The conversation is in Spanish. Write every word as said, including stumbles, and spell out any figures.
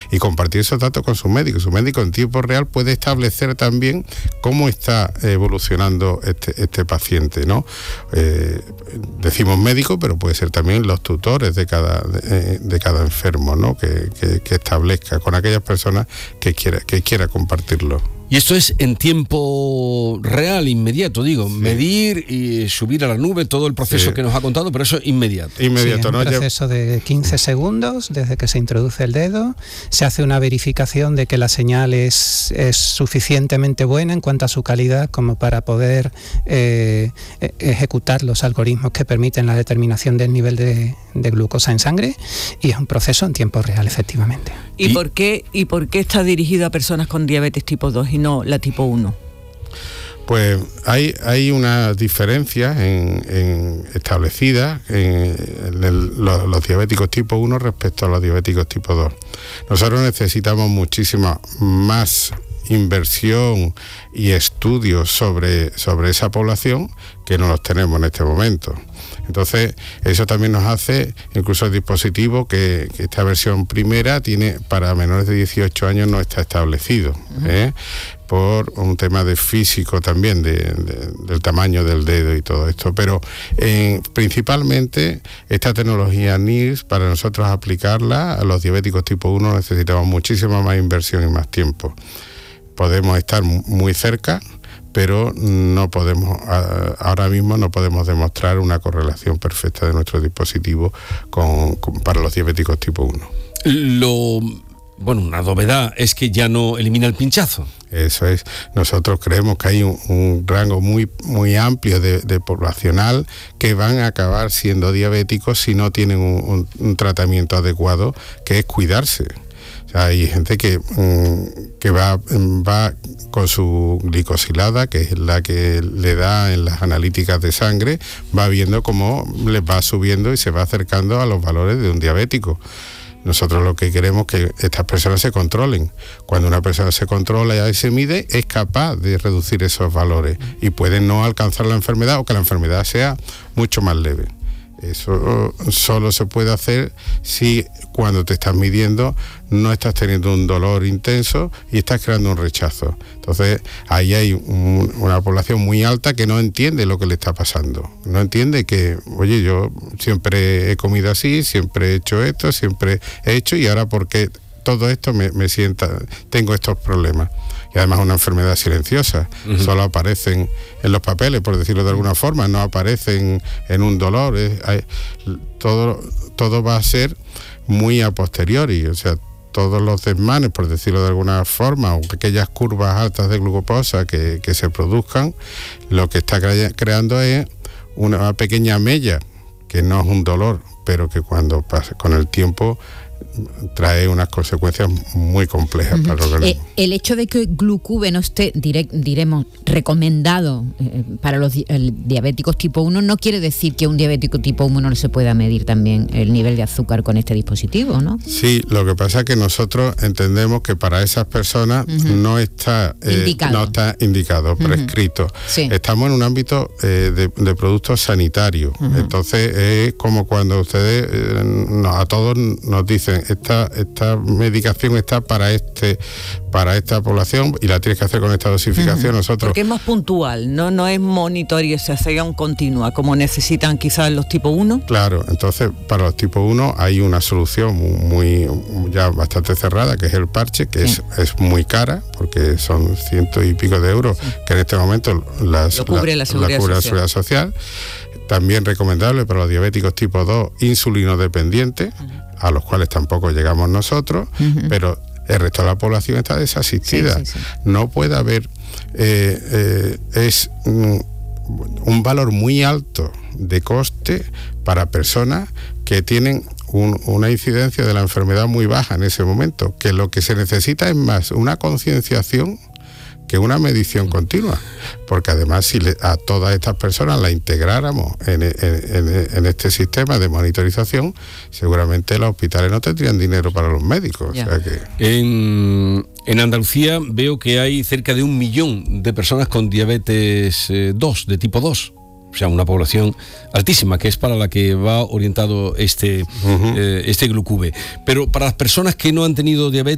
y compartir esos datos con su médico. Su médico en tiempo real puede establecer también cómo está evolucionando este, este paciente, ¿no? Eh, decimos médico, pero puede ser también los tutores de cada, de, de cada enfermo, ¿no? Que, que, que establezca con aquellas personas que quiera, que quiera compartirlo. Y esto es en tiempo real, inmediato, digo, sí. Medir y subir a la nube todo el proceso sí. que nos ha contado, pero eso es inmediato. Inmediato, sí, ¿no? Un proceso de quince segundos desde que se introduce el dedo, se hace una verificación de que la señal es, es suficientemente buena en cuanto a su calidad como para poder eh, ejecutar los algoritmos que permiten la determinación del nivel de, de glucosa en sangre, y es un proceso en tiempo real, efectivamente. ¿Y, ¿Y? por qué y por qué está dirigido a personas con diabetes tipo dos y no la tipo uno? Pues hay, hay unas diferencias en, en establecidas en, en el, los, los diabéticos tipo uno respecto a los diabéticos tipo dos. Nosotros necesitamos muchísima más inversión y estudios sobre, sobre esa población que no los tenemos en este momento. Entonces, eso también nos hace, incluso el dispositivo, que, que esta versión primera tiene para menores de dieciocho años no está establecido, ¿eh? Por un tema de físico también, de, de, del tamaño del dedo y todo esto. Pero eh, principalmente esta tecnología N I R S, para nosotros aplicarla a los diabéticos tipo uno necesitamos muchísima más inversión y más tiempo. Podemos estar muy cerca, pero no podemos, ahora mismo no podemos demostrar una correlación perfecta de nuestro dispositivo con, con, para los diabéticos tipo uno. Lo, bueno, una novedad es que ya no elimina el pinchazo. Eso es. Nosotros creemos que hay un, un rango muy, muy amplio de, de poblacional que van a acabar siendo diabéticos si no tienen un, un, un tratamiento adecuado, que es cuidarse. O sea, hay gente que, mmm, que va, va con su glicosilada, que es la que le da en las analíticas de sangre, va viendo cómo les va subiendo y se va acercando a los valores de un diabético. Nosotros lo que queremos es que estas personas se controlen. Cuando una persona se controla y se mide, es capaz de reducir esos valores y puede no alcanzar la enfermedad o que la enfermedad sea mucho más leve. Eso solo se puede hacer si cuando te estás midiendo no estás teniendo un dolor intenso y estás creando un rechazo. Entonces ahí hay un, una población muy alta que no entiende lo que le está pasando. No entiende que, oye, yo siempre he comido así, siempre he hecho esto, siempre he hecho, y ahora ¿por qué todo esto me, me sienta, tengo estos problemas? Y además una enfermedad silenciosa, uh-huh. Solo aparecen en los papeles, por decirlo de alguna forma, no aparecen en un dolor, es, hay, todo, todo va a ser muy a posteriori, o sea, todos los desmanes, por decirlo de alguna forma, o aquellas curvas altas de glucosa que, que se produzcan, lo que está cre- creando es una pequeña mella, que no es un dolor, pero que cuando pasa con el tiempo trae unas consecuencias muy complejas, uh-huh. para el organismo. Eh, el hecho de que Glucube no esté, direct, diremos, recomendado eh, para los di- diabéticos tipo uno, no quiere decir que a un diabético tipo uno no se pueda medir también el nivel de azúcar con este dispositivo, ¿no? Sí, lo que pasa es que nosotros entendemos que para esas personas uh-huh. no está eh, indicado, no está indicado, uh-huh. prescrito. Sí. Estamos en un ámbito eh, de, de productos sanitarios, uh-huh. Entonces es como cuando ustedes eh, no, a todos nos dicen esta esta medicación está para este para esta población y la tienes que hacer con esta dosificación. Uh-huh. Nosotros, porque es más puntual, no no es monitorización continua como necesitan quizás los tipo uno. Claro, entonces para los tipo uno hay una solución muy, muy ya bastante cerrada, que es el parche, que sí. es, es muy cara porque son ciento y pico de euros, sí. que en este momento las, lo cubre la, la seguridad, la, cubre la social. seguridad social. También recomendable para los diabéticos tipo dos, insulino dependientes, uh-huh. a los cuales tampoco llegamos nosotros, uh-huh. pero el resto de la población está desasistida. Sí, sí, sí. No puede haber, eh, eh, es mm, un valor muy alto de coste para personas que tienen un, una incidencia de la enfermedad muy baja en ese momento, que lo que se necesita es más una concienciación que una medición continua, porque además si le, a todas estas personas la integráramos en, en, en, en este sistema de monitorización, seguramente los hospitales no tendrían dinero para los médicos. O sea que... en, en Andalucía veo que hay cerca de un millón de personas con diabetes eh, dos, de tipo dos. O sea, una población altísima, que es para la que va orientado este, uh-huh. eh, este Glucube. Pero para las personas que no han tenido diabetes,